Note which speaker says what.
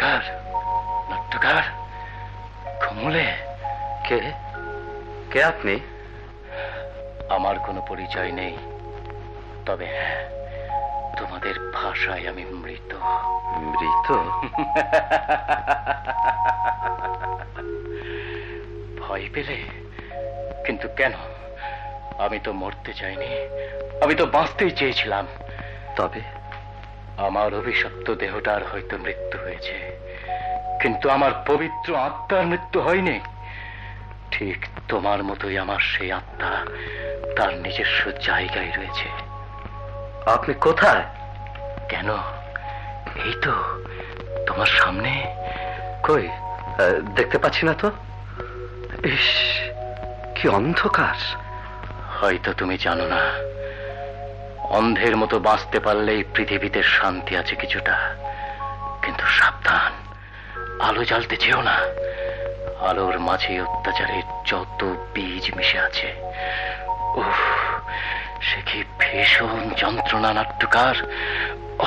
Speaker 1: নাট্যকার, নাট্যকার ঘুমলে?
Speaker 2: কে কে আপনি?
Speaker 1: আমার কোনো পরিচয় নেই, তবে হ্যাঁ, তোমাদের ভাষায় আমি মৃত।
Speaker 2: মৃত?
Speaker 1: ভয় পেলে? কিন্তু কেন? আমি তো মরতে চাইনি, আমি তো বাঁচতেই চেয়েছিলাম।
Speaker 2: তবে
Speaker 1: আমার অভিশপ্ত দেহটার হয়তো মৃত্যু হয়েছে, কিন্তু আমার পবিত্র আত্মার মৃত্যু হয়নি। ঠিক তোমার মতোই আমার সেই আত্মা তার নিজস্ব জায়গায় রয়েছে।
Speaker 2: আপনি কোথায়?
Speaker 1: কেন? এই তো তোমার সামনে।
Speaker 2: কই, দেখতে পাচ্ছি না তো। ইস, কি অন্ধকার!
Speaker 1: হয়তো তুমি জানো না, অন্ধের মতো বাঁচতে পারলেই পৃথিবীতে শান্তি আছে কিছুটা। কিন্তু সাবধান, আলো জ্বালতে চেও না। আলোর মাঝে অত্যাচারের যত বীজ মিশে আছে, উফ, সে কি ভীষণ যন্ত্রণা নাট্যকার।